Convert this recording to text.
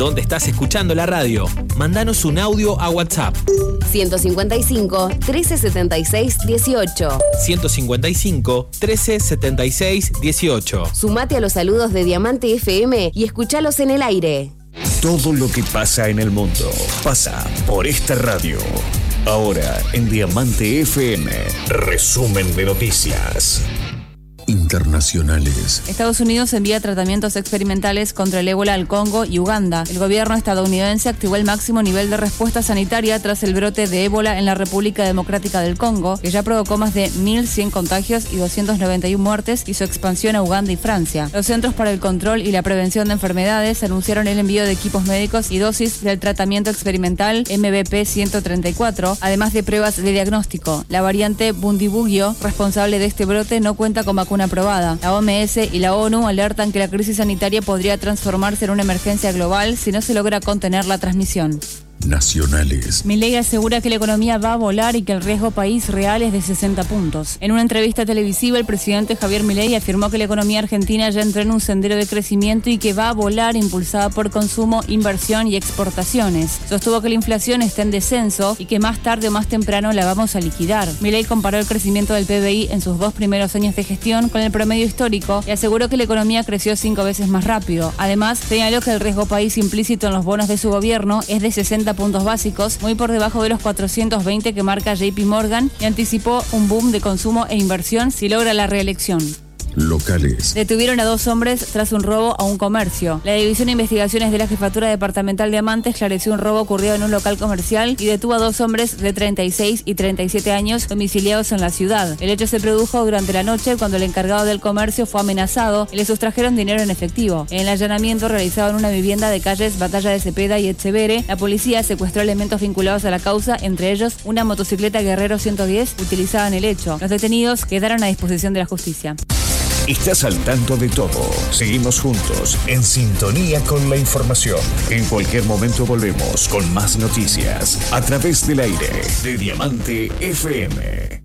dónde estás escuchando la radio. Mándanos un audio a WhatsApp. 155 1376 18. 155 1376 18. Sumate a los saludos de Diamante FM y escuchalos en el aire. Todo lo que pasa en el mundo pasa por esta radio. Ahora en Diamante FM, resumen de noticias internacionales. Estados Unidos envía tratamientos experimentales contra el ébola al Congo y Uganda. El gobierno estadounidense activó el máximo nivel de respuesta sanitaria tras el brote de ébola en la República Democrática del Congo, que ya provocó más de 1.100 contagios y 291 muertes, y su expansión a Uganda y Francia. Los Centros para el Control y la Prevención de Enfermedades anunciaron el envío de equipos médicos y dosis del tratamiento experimental MVP-134, además de pruebas de diagnóstico. La variante Bundibugyo, responsable de este brote, no cuenta con vacuna aprobada. La OMS y la ONU alertan que la crisis sanitaria podría transformarse en una emergencia global si no se logra contener la transmisión. Nacionales. Milei asegura que la economía va a volar y que el riesgo país real es de 60 puntos. En una entrevista televisiva, el presidente Javier Milei afirmó que la economía argentina ya entró en un sendero de crecimiento y que va a volar impulsada por consumo, inversión y exportaciones. Sostuvo que la inflación está en descenso y que más tarde o más temprano la vamos a liquidar. Milei comparó el crecimiento del PBI en sus 2 primeros años de gestión con el promedio histórico y aseguró que la economía creció 5 veces más rápido. Además, señaló que el riesgo país implícito en los bonos de su gobierno es de 60 puntos básicos, muy por debajo de los 420 que marca JP Morgan, y anticipó un boom de consumo e inversión si logra la reelección. Locales. Detuvieron a 2 hombres tras un robo a un comercio. La División de Investigaciones de la Jefatura Departamental de Amante esclareció un robo ocurrido en un local comercial y detuvo a 2 hombres de 36 y 37 años domiciliados en la ciudad. El hecho se produjo durante la noche cuando el encargado del comercio fue amenazado y le sustrajeron dinero en efectivo. En el allanamiento realizado en una vivienda de calles Batalla de Cepeda y Etchevere, la policía secuestró elementos vinculados a la causa, entre ellos una motocicleta Guerrero 110 utilizada en el hecho. Los detenidos quedaron a disposición de la justicia. Estás al tanto de todo. Seguimos juntos, en sintonía con la información. En cualquier momento volvemos con más noticias a través del aire de Diamante FM.